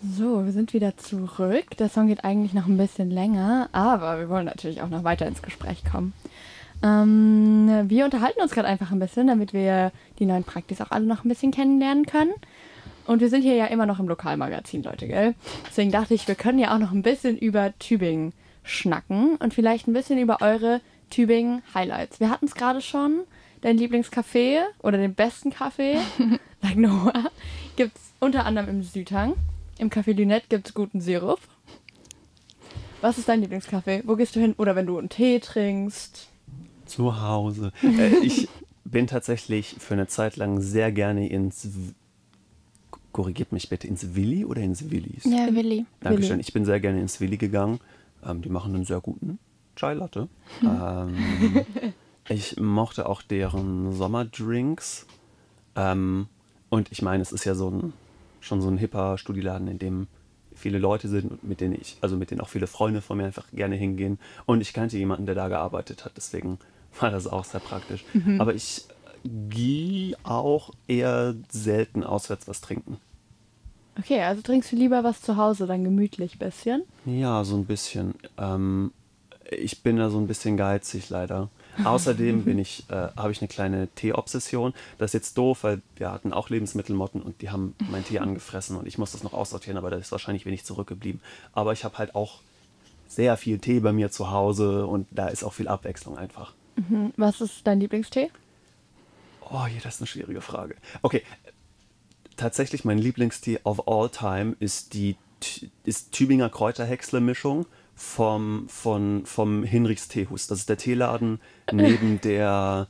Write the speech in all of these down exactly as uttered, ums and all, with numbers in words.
So, wir sind wieder zurück. Der Song geht eigentlich noch ein bisschen länger, aber wir wollen natürlich auch noch weiter ins Gespräch kommen. Ähm, wir unterhalten uns gerade einfach ein bisschen, damit wir die neuen Praktis auch alle noch ein bisschen kennenlernen können. Und wir sind hier ja immer noch im Lokalmagazin, Leute, gell? Deswegen dachte ich, wir können ja auch noch ein bisschen über Tübingen schnacken und vielleicht ein bisschen über eure Tübingen-Highlights. Wir hatten es gerade schon, dein Lieblingscafé oder den besten Kaffee, sagt Noah, gibt es unter anderem im Südhang. Im Café Lünette gibt es guten Sirup. Was ist dein Lieblingscafé? Wo gehst du hin? Oder wenn du einen Tee trinkst? Zu Hause. äh, ich bin tatsächlich für eine Zeit lang sehr gerne ins, korrigiert mich bitte, ins Willi oder ins Willis? Ja, Willi. Dankeschön. Willi. Ich bin sehr gerne ins Willi gegangen. Ähm, die machen einen sehr guten Chai Latte. Ähm, ich mochte auch deren Sommerdrinks. Ähm, und ich meine, es ist ja so ein, schon so ein hipper Studieladen, in dem viele Leute sind und mit denen ich, also mit denen auch viele Freunde von mir einfach gerne hingehen. Und ich kannte jemanden, der da gearbeitet hat, deswegen war das auch sehr praktisch. Mhm. Aber ich gehe auch eher selten auswärts was trinken. Okay, also trinkst du lieber was zu Hause, dann gemütlich bisschen? Ja, so ein bisschen. Ähm, ich bin da so ein bisschen geizig leider. Außerdem bin ich, äh, habe ich eine kleine Tee-Obsession. Das ist jetzt doof, weil wir hatten auch Lebensmittelmotten und die haben meinen Tee angefressen und ich muss das noch aussortieren, aber da ist wahrscheinlich wenig zurückgeblieben. Aber ich habe halt auch sehr viel Tee bei mir zu Hause und da ist auch viel Abwechslung einfach. Mhm. Was ist dein Lieblingstee? Oh, hier, das ist eine schwierige Frage. Okay, tatsächlich mein Lieblingstee of all time ist die ist Tübinger Kräuterhäcksle-Mischung vom, von, vom Hinrichs Teehus. Das ist der Teeladen neben der,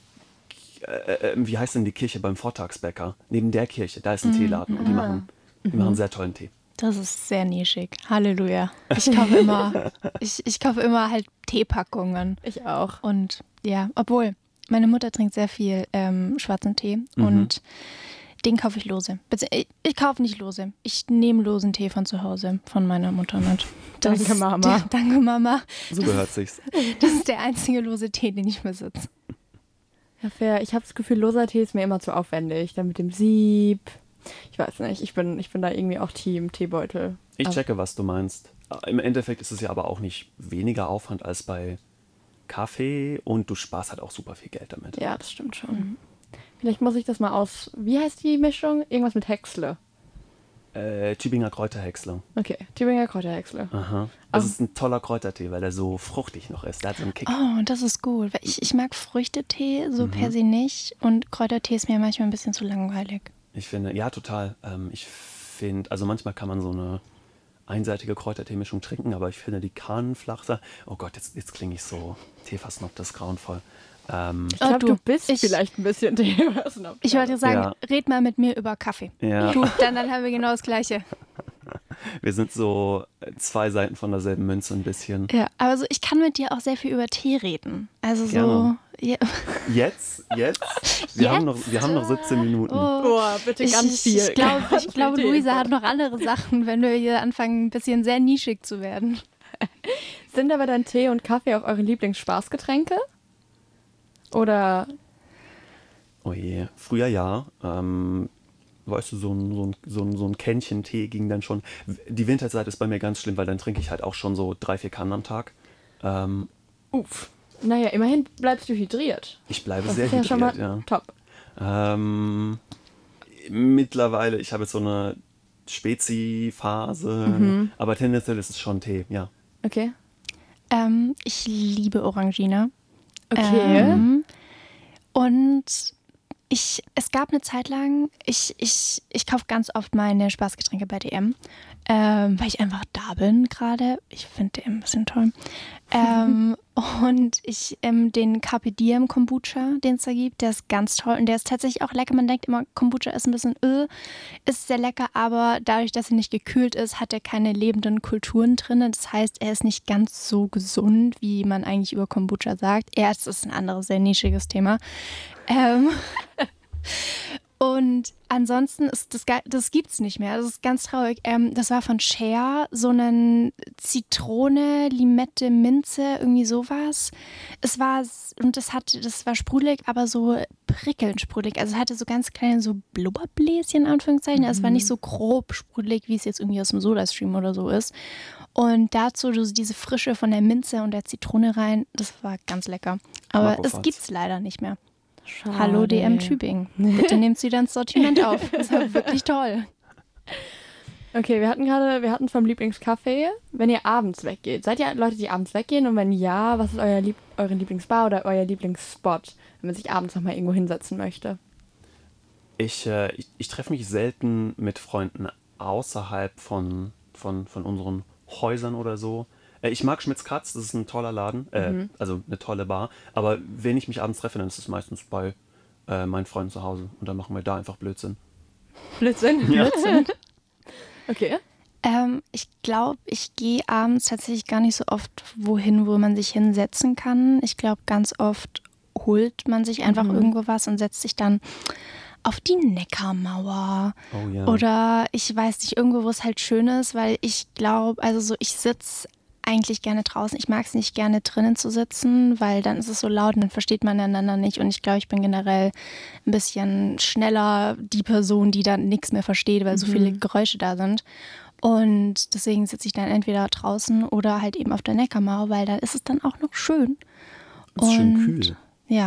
äh, wie heißt denn die Kirche beim Vortagsbäcker? Neben der Kirche, da ist ein mm, Teeladen und die machen, die machen sehr tollen Tee. Das ist sehr nischig. Halleluja. Ich kaufe immer, ich, ich kaufe immer halt Teepackungen. Ich auch. Und ja, obwohl, meine Mutter trinkt sehr viel ähm, schwarzen Tee mhm. und den kaufe ich lose. Ich, ich kaufe nicht lose. Ich nehme losen Tee von zu Hause, von meiner Mutter mit. Das, danke, Mama. Die, danke, Mama. So gehört sich's. Das ist der einzige lose Tee, den ich besitze. Ja, fair. Ich habe das Gefühl, loser Tee ist mir immer zu aufwendig. Dann mit dem Sieb. Ich weiß nicht, ich bin, ich bin da irgendwie auch Team Teebeutel. Ich checke, was du meinst. Im Endeffekt ist es ja aber auch nicht weniger Aufwand als bei Kaffee und du sparst halt auch super viel Geld damit. Ja, das stimmt schon. Mhm. Vielleicht muss ich das mal aus... Wie heißt die Mischung? Irgendwas mit Häcksle. Äh, Tübinger Kräuterhäcksle. Okay, Tübinger Kräuterhäcksle. Aha. Das oh. ist ein toller Kräutertee, weil der so fruchtig noch ist. Der hat so einen Kick. Oh, das ist gut. Weil ich, ich mag Früchtetee so mhm. per se nicht und Kräutertee ist mir manchmal ein bisschen zu langweilig. Ich finde, ja, total. Ähm, ich finde, also manchmal kann man so eine einseitige Kräutertee-Mischung trinken, aber ich finde, die kann flach sein. Oh Gott, jetzt, jetzt klinge ich so Teefassnob, das ist grauenvoll. Ähm, ich glaube, oh, du, du bist ich, vielleicht ein bisschen Teefassnob. Ich wollte sagen, ja. red mal mit mir über Kaffee. Ja. Gut, dann, dann haben wir genau das Gleiche. Wir sind so zwei Seiten von derselben Münze ein bisschen. Ja, aber so, ich kann mit dir auch sehr viel über Tee reden. Also so... Gerne. Ja. Jetzt? Jetzt? Wir, Jetzt? Haben noch, wir haben noch siebzehn Minuten. Oh, oh bitte ganz ich, viel. Ich glaube, ich glaube Luisa hat noch andere Sachen, wenn wir hier anfangen, ein bisschen sehr nischig zu werden. Sind aber dann Tee und Kaffee auch eure Lieblingsspaßgetränke? Oder? Oh je, früher ja. Ähm, weißt du, so ein, so, ein, so, ein, so ein Kännchen Tee ging dann schon. Die Winterzeit ist bei mir ganz schlimm, weil dann trinke ich halt auch schon so drei, vier Kannen am Tag. Ähm, Uff. Naja, immerhin bleibst du hydriert. Ich bleibe das sehr ist ja hydriert, schon mal ja. Top. Ähm, mittlerweile, ich habe jetzt so eine Spezi-Phase, mhm. aber tendenziell ist es schon Tee, ja. Okay. Ähm, ich liebe Orangina. Okay. Ähm, und ich, es gab eine Zeit lang, ich, ich, ich kaufe ganz oft meine Spaßgetränke bei D M, ähm, weil ich einfach da bin gerade. Ich finde D M ein bisschen toll. ähm, und ich ähm, den Carpe Diem Kombucha, den es da gibt, der ist ganz toll und der ist tatsächlich auch lecker. Man denkt immer, Kombucha ist ein bisschen öh, ist sehr lecker, aber dadurch, dass er nicht gekühlt ist, hat er keine lebenden Kulturen drin. Das heißt, er ist nicht ganz so gesund, wie man eigentlich über Kombucha sagt. Erst ist ein anderes, sehr nischiges Thema. Ähm, Und ansonsten ist das, das gibt's nicht mehr. Das ist ganz traurig. Ähm, das war von Share, so eine Zitrone, Limette, Minze, irgendwie sowas. Es war, und das hatte, das war sprudelig, aber so prickelnd sprudelig. Also es hatte so ganz kleine so Blubberbläschen, in Anführungszeichen. Mhm. Also es war nicht so grob sprudelig, wie es jetzt irgendwie aus dem Sodastream oder so ist. Und dazu diese Frische von der Minze und der Zitrone rein, das war ganz lecker. Aber es gibt's leider nicht mehr. Schade. Hallo D M Tübingen. Bitte nehmt sie dann ins Sortiment auf. Das war wirklich toll. Okay, wir hatten gerade, wir hatten vom Lieblingscafé, wenn ihr abends weggeht. Seid ihr Leute, die abends weggehen? Und wenn ja, was ist euer Lieb- eure Lieblingsbar oder euer Lieblingsspot, wenn man sich abends nochmal irgendwo hinsetzen möchte? Ich, äh, ich, ich treffe mich selten mit Freunden außerhalb von, von, von unseren Häusern oder so. Äh, ich mag Schmitz Katz, das ist ein toller Laden, äh, mhm. also eine tolle Bar. Aber wenn ich mich abends treffe, dann ist es meistens bei äh, meinen Freunden zu Hause. Und dann machen wir da einfach Blödsinn. Blödsinn? Ja. Blödsinn? Okay. Ähm, ich glaube, ich gehe abends tatsächlich gar nicht so oft wohin, wo man sich hinsetzen kann. Ich glaube, ganz oft holt man sich einfach mhm. irgendwo was und setzt sich dann auf die Neckarmauer. Oh, ja. Oder ich weiß nicht, irgendwo, wo es halt schön ist, weil ich glaube, also so, ich sitze eigentlich gerne draußen. Ich mag es nicht gerne drinnen zu sitzen, weil dann ist es so laut und dann versteht man einander nicht. Und ich glaube, ich bin generell ein bisschen schneller die Person, die dann nichts mehr versteht, weil mhm. so viele Geräusche da sind. Und deswegen sitze ich dann entweder draußen oder halt eben auf der Neckarmauer, weil da ist es dann auch noch schön. Es ist schön kühl. Ja.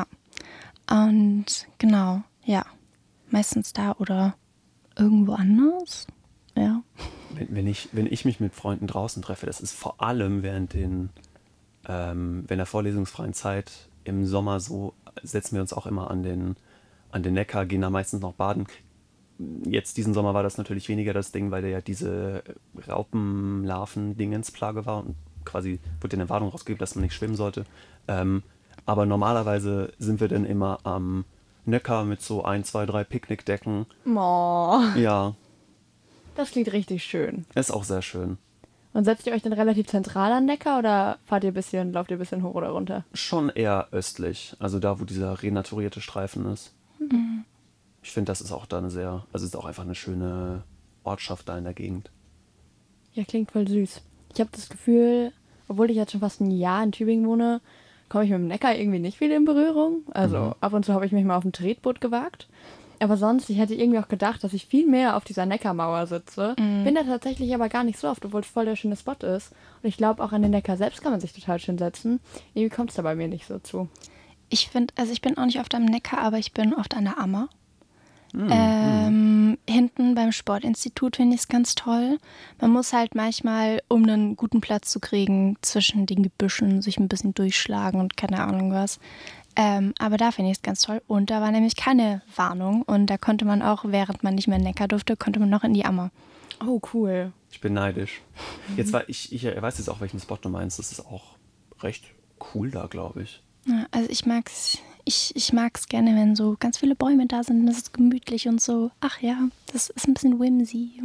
Und genau, ja. Meistens da oder irgendwo anders. Ja. Wenn, wenn, ich, wenn ich mich mit Freunden draußen treffe, das ist vor allem während den, ähm, während der vorlesungsfreien Zeit im Sommer so, setzen wir uns auch immer an den, an den Neckar, gehen da meistens noch baden. Jetzt diesen Sommer war das natürlich weniger das Ding, weil da ja diese Raupenlarven-Dingensplage war und quasi wurde eine Warnung rausgegeben, dass man nicht schwimmen sollte. Ähm, aber normalerweise sind wir dann immer am Neckar mit so ein, zwei, drei Picknickdecken. Oh. Ja. Das klingt richtig schön. Ist auch sehr schön. Und setzt ihr euch dann relativ zentral an Neckar oder fahrt ihr ein bisschen, lauft ihr ein bisschen hoch oder runter? Schon eher östlich, also da, wo dieser renaturierte Streifen ist. Mhm. Ich finde, das ist auch da eine sehr, also ist auch einfach eine schöne Ortschaft da in der Gegend. Ja, klingt voll süß. Ich habe das Gefühl, obwohl ich jetzt schon fast ein Jahr in Tübingen wohne, komme ich mit dem Neckar irgendwie nicht viel in Berührung. Also mhm. ab und zu habe ich mich mal auf ein Tretboot gewagt. Aber sonst, ich hätte irgendwie auch gedacht, dass ich viel mehr auf dieser Neckarmauer sitze. Mhm. Bin da tatsächlich aber gar nicht so oft, obwohl es voll der schöne Spot ist. Und ich glaube, auch an den Neckar selbst kann man sich total schön setzen. Irgendwie kommt es da bei mir nicht so zu. Ich finde, also ich bin auch nicht oft am Neckar, aber ich bin oft an der Ammer. Mhm. Ähm, hinten beim Sportinstitut finde ich es ganz toll. Man muss halt manchmal, um einen guten Platz zu kriegen, zwischen den Gebüschen sich ein bisschen durchschlagen und keine Ahnung was. Ähm, aber da finde ich es ganz toll. Und da war nämlich keine Warnung. Und da konnte man auch, während man nicht mehr in den Neckar durfte, konnte man noch in die Ammer. Oh, cool. Ich bin neidisch. Jetzt war ich, ich weiß jetzt auch, welchen Spot du meinst. Das ist auch recht cool da, glaube ich. Ja, also ich mag's, ich, ich mag's gerne, wenn so ganz viele Bäume da sind. Das ist gemütlich und so. Ach ja, das ist ein bisschen whimsy.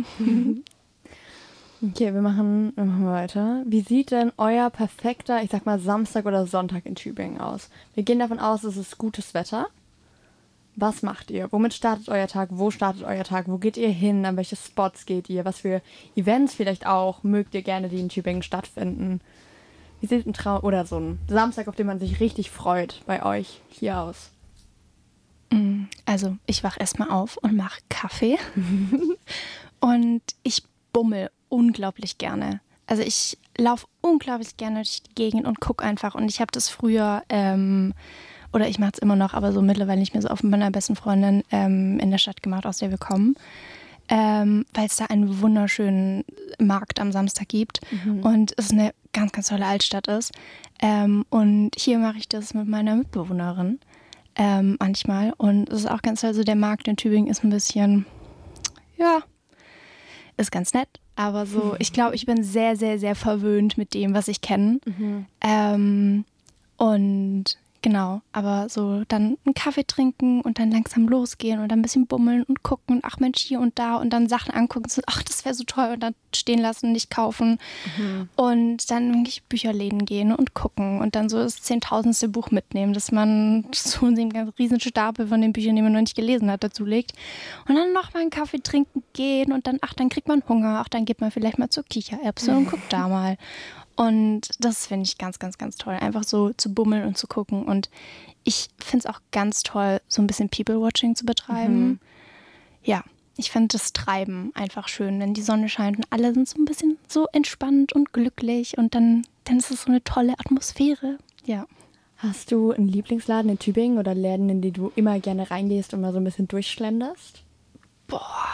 Okay, wir machen, wir machen weiter. Wie sieht denn euer perfekter, ich sag mal, Samstag oder Sonntag in Tübingen aus? Wir gehen davon aus, es ist gutes Wetter. Was macht ihr? Womit startet euer Tag? Wo startet euer Tag? Wo geht ihr hin? An welche Spots geht ihr? Was für Events vielleicht auch mögt ihr gerne, die in Tübingen stattfinden? Wie sieht ein Traum oder so ein Samstag, auf den man sich richtig freut, bei euch hier aus? Also, ich wach erstmal auf und mache Kaffee. Und ich bummel unglaublich gerne. Also ich laufe unglaublich gerne durch die Gegend und gucke einfach. Und ich habe das früher, ähm, oder ich mache es immer noch, aber so mittlerweile nicht mehr so oft mit meiner besten Freundin ähm, in der Stadt gemacht, aus der wir kommen. Ähm, weil es da einen wunderschönen Markt am Samstag gibt. Mhm. Und es eine ganz, ganz tolle Altstadt ist. Ähm, und hier mache ich das mit meiner Mitbewohnerin ähm, manchmal. Und es ist auch ganz toll. Also der Markt in Tübingen ist ein bisschen, ja, ist ganz nett. Aber so, ich glaube, ich bin sehr, sehr, sehr verwöhnt mit dem, was ich kenne. Mhm. Ähm, und Genau, aber so dann einen Kaffee trinken und dann langsam losgehen und dann ein bisschen bummeln und gucken und ach Mensch, hier und da und dann Sachen angucken, so, ach, das wäre so toll und dann stehen lassen, nicht kaufen mhm. und dann wirklich Bücherläden gehen und gucken und dann so das zehntausendste Buch mitnehmen, dass man so einen ganz riesen Stapel von den Büchern, die man noch nicht gelesen hat, dazu legt und dann nochmal einen Kaffee trinken gehen und dann, ach, dann kriegt man Hunger, ach, dann geht man vielleicht mal zur Kichererbse und guckt da mal. Und das finde ich ganz, ganz, ganz toll, einfach so zu bummeln und zu gucken. Und ich finde es auch ganz toll, so ein bisschen People-Watching zu betreiben. Mhm. Ja, ich finde das Treiben einfach schön, wenn die Sonne scheint und alle sind so ein bisschen so entspannt und glücklich. Und dann, dann ist es so eine tolle Atmosphäre. Ja. Hast du einen Lieblingsladen in Tübingen oder Läden, in die du immer gerne reingehst und mal so ein bisschen durchschlenderst? Boah.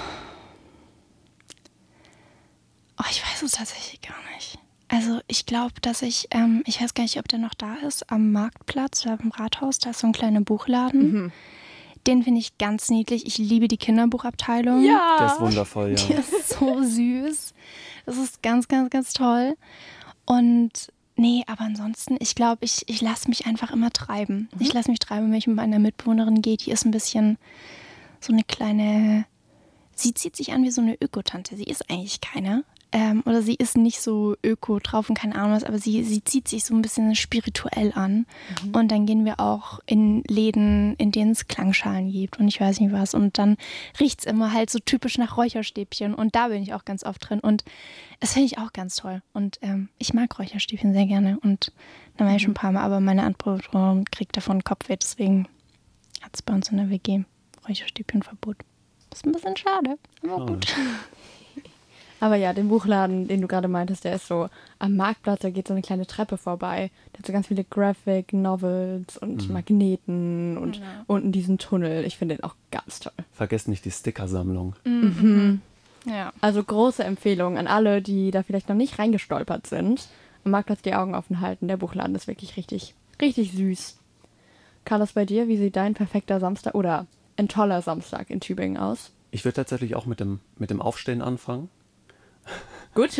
Oh, ich weiß es tatsächlich gar nicht. Also ich glaube, dass ich, ähm, ich weiß gar nicht, ob der noch da ist, am Marktplatz oder am Rathaus, da ist so ein kleiner Buchladen. Mhm. Den finde ich ganz niedlich. Ich liebe die Kinderbuchabteilung. Ja! Der ist wundervoll, ja. Die ist so süß. Das ist ganz, ganz, ganz toll. Und nee, aber ansonsten, ich glaube, ich, ich lasse mich einfach immer treiben. Mhm. Ich lasse mich treiben, wenn ich mit meiner Mitbewohnerin gehe. Die ist ein bisschen so eine kleine, sie zieht sich an wie so eine Ökotante. Sie ist eigentlich keine. Ähm, oder sie ist nicht so öko drauf und keine Ahnung was, aber sie, sie zieht sich so ein bisschen spirituell an. Mhm. Und dann gehen wir auch in Läden, in denen es Klangschalen gibt und ich weiß nicht was. Und dann riecht es immer halt so typisch nach Räucherstäbchen und da bin ich auch ganz oft drin. Und das finde ich auch ganz toll. Und ähm, ich mag Räucherstäbchen sehr gerne und da war ich schon ein paar Mal, aber meine Antwort kriegt davon Kopfweh, deswegen hat es bei uns in der W G Räucherstäbchenverbot. Das ist ein bisschen schade, aber Schade. gut. Aber ja, den Buchladen, den du gerade meintest, der ist so am Marktplatz, da geht so eine kleine Treppe vorbei. Der hat so ganz viele Graphic Novels und mhm. Magneten und genau. unten diesen Tunnel. Ich finde den auch ganz toll. Vergesst nicht die Stickersammlung. Mhm. Ja. Also große Empfehlung an alle, die da vielleicht noch nicht reingestolpert sind. Am Marktplatz die Augen offen halten. Der Buchladen ist wirklich richtig, richtig süß. Carlos, bei dir, wie sieht dein perfekter Samstag oder ein toller Samstag in Tübingen aus? Ich würde tatsächlich auch mit dem, mit dem Aufstehen anfangen. Gut.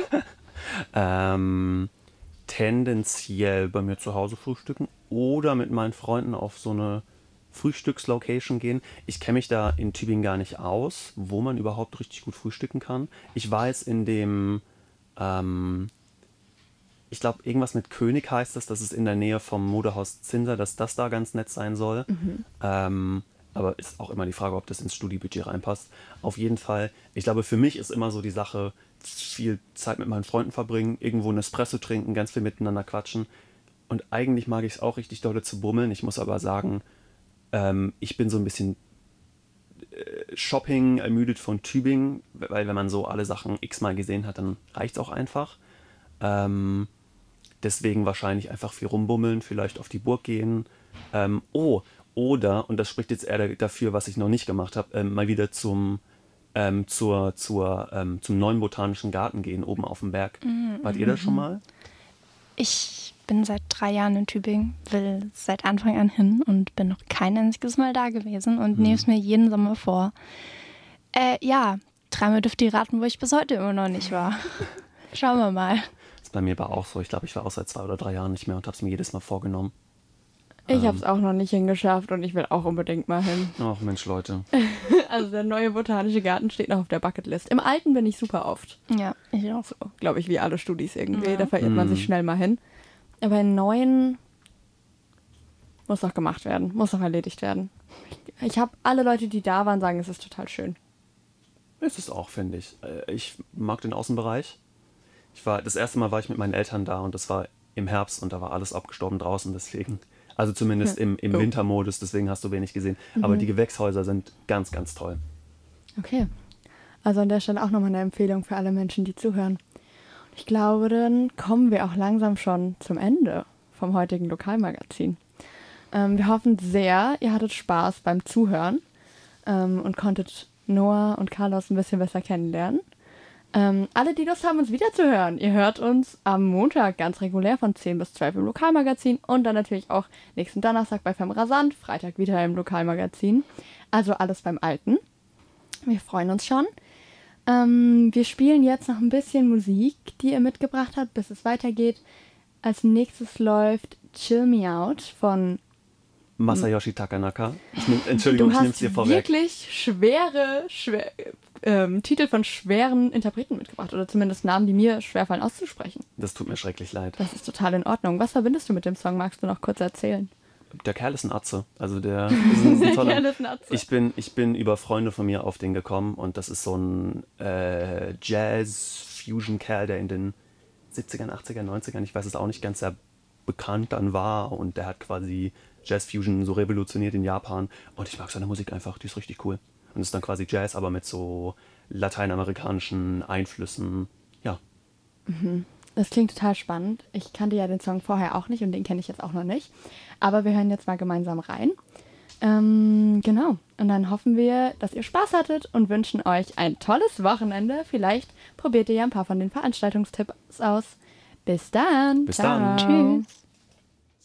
ähm, tendenziell bei mir zu Hause frühstücken oder mit meinen Freunden auf so eine Frühstückslocation gehen. Ich kenne mich da in Tübingen gar nicht aus, wo man überhaupt richtig gut frühstücken kann. Ich weiß in dem, ähm, ich glaube irgendwas mit König heißt das, das ist in der Nähe vom Modehaus Zinser, dass das da ganz nett sein soll. Mhm. Ähm, aber ist auch immer die Frage, ob das ins Studiebudget reinpasst. Auf jeden Fall, ich glaube, für mich ist immer so die Sache, viel Zeit mit meinen Freunden verbringen, irgendwo ein Espresso trinken, ganz viel miteinander quatschen. Und eigentlich mag ich es auch richtig dolle zu bummeln. Ich muss aber sagen, ähm, ich bin so ein bisschen äh, Shopping ermüdet von Tübingen, weil wenn man so alle Sachen x-mal gesehen hat, dann reicht es auch einfach. Ähm, deswegen wahrscheinlich einfach viel rumbummeln, vielleicht auf die Burg gehen. Ähm, oh, oder, und das spricht jetzt eher dafür, was ich noch nicht gemacht habe, ähm, mal wieder zum, ähm, zur, zur, ähm, zum neuen Botanischen Garten gehen, oben auf dem Berg. Mhm, Wart ihr da schon mal? Ich bin seit drei Jahren in Tübingen, will seit Anfang an hin und bin noch kein einziges Mal da gewesen und mhm. nehme es mir jeden Sommer vor. Äh, ja, dreimal dürft ihr raten, wo ich bis heute immer noch nicht war. Schauen wir mal. Das ist bei mir aber auch so. Ich glaube, ich war auch seit zwei oder drei Jahren nicht mehr und habe es mir jedes Mal vorgenommen. Ich habe es auch noch nicht hingeschafft und ich will auch unbedingt mal hin. Ach Mensch, Leute. Also der neue Botanische Garten steht noch auf der Bucketlist. Im alten bin ich super oft. Ja, ich auch. So, glaube ich, wie alle Studis irgendwie. Ja. Da verirrt man Mhm. sich schnell mal hin. Aber im neuen muss noch gemacht werden, muss noch erledigt werden. Ich habe alle Leute, die da waren, sagen, es ist total schön. Ist es auch, finde ich. Äh, Ich mag den Außenbereich. Ich war, das erste Mal war ich mit meinen Eltern da und das war im Herbst und da war alles abgestorben draußen, deswegen... Also zumindest im, im Oh. Wintermodus, deswegen hast du wenig gesehen. Mhm. Aber die Gewächshäuser sind ganz, ganz toll. Okay. Also an der Stelle auch nochmal eine Empfehlung für alle Menschen, die zuhören. Ich glaube, dann kommen wir auch langsam schon zum Ende vom heutigen Lokalmagazin. Ähm, wir hoffen sehr, ihr hattet Spaß beim Zuhören ähm, und konntet Noah und Carlos ein bisschen besser kennenlernen. Ähm, alle, die Lust haben, uns wiederzuhören, ihr hört uns am Montag ganz regulär von zehn bis zwölf im Lokalmagazin und dann natürlich auch nächsten Donnerstag bei Femme Rasant, Freitag wieder im Lokalmagazin. Also alles beim Alten. Wir freuen uns schon. Ähm, wir spielen jetzt noch ein bisschen Musik, die ihr mitgebracht habt, bis es weitergeht. Als nächstes läuft Chill Me Out von... Masayoshi Takanaka. Ich nehm, Entschuldigung, Du ich nehme es hast dir vorweg. wirklich schwere, schwer, ähm, Titel von schweren Interpreten mitgebracht. Oder zumindest Namen, die mir schwerfallen auszusprechen. Das tut mir schrecklich leid. Das ist total in Ordnung. Was verbindest du mit dem Song? Magst du noch kurz erzählen? Der Kerl ist ein Atze. Also der ist ein, ist ein toller. Kerl ist ein Atze. Ich bin, ich bin über Freunde von mir auf den gekommen und das ist so ein äh, Jazz-Fusion-Kerl, der in den siebzigern, achtzigern, neunzigern, ich weiß es auch nicht, ganz sehr bekannt dann war und der hat quasi Jazz-Fusion so revolutioniert in Japan und ich mag seine Musik einfach, die ist richtig cool. Und es ist dann quasi Jazz, aber mit so lateinamerikanischen Einflüssen, ja. Das klingt total spannend. Ich kannte ja den Song vorher auch nicht und den kenne ich jetzt auch noch nicht. Aber wir hören jetzt mal gemeinsam rein. Ähm, genau. Und dann hoffen wir, dass ihr Spaß hattet und wünschen euch ein tolles Wochenende. Vielleicht probiert ihr ja ein paar von den Veranstaltungstipps aus. Bis dann. Bis Ciao. dann. Tschüss.